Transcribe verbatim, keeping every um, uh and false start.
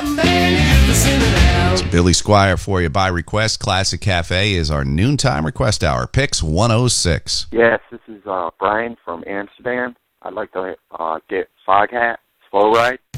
It's Billy Squire for you by request. Classic Cafe is our noontime request hour. Picks one oh six. Yes, this is uh, Brian from Amsterdam. I'd like to uh, get Foghat, Slow Ride.